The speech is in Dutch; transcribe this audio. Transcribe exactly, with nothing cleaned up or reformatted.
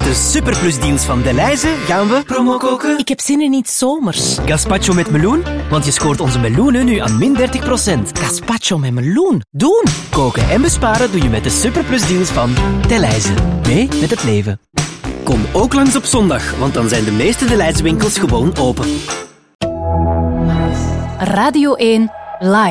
de superplusdeals van Delhaize gaan we promo koken. Ik heb zin in iets zomers. Gazpacho met meloen, want je scoort onze meloenen nu aan min dertig procent. Gazpacho met meloen. Doen! Koken en besparen doe je met de superplusdeals van Delhaize. Mee met het leven. Kom ook langs op zondag, want dan zijn de meeste Delhaize winkels gewoon open. Radio één Live.